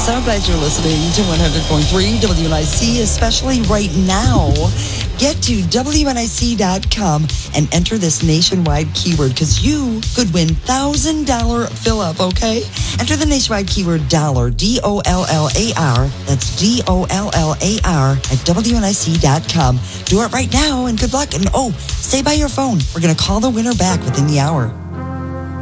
So glad you're listening to 100.3 WNIC, especially right now. Get to WNIC.com and enter this nationwide keyword because you could win $1,000 fill-up, okay? Enter the nationwide keyword dollar, DOLLAR. That's DOLLAR at WNIC.com. Do it right now and good luck. And stay by your phone. We're going to call the winner back within the hour.